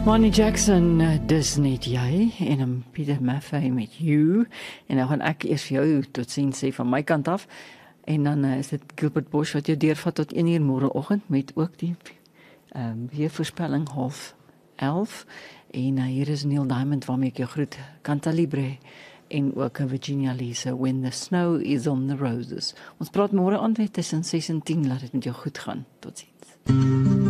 Money Jackson, dis net jy en Peter Maffay met You en nou gaan ek eers vir jou totsiens sê van my kant af en dan is dit Gilbert Bosch wat jou deurvat tot 1 uur môreoggend met ook die weervoorspelling 10:30 en hier is Neil Diamond waarmee ek jou groet, Cantalibre en ook Virginia Lee se When the Snow is on the Roses. Ons praat môre aan tussen 6 en 10, laat dit met jou goed gaan. Totsiens.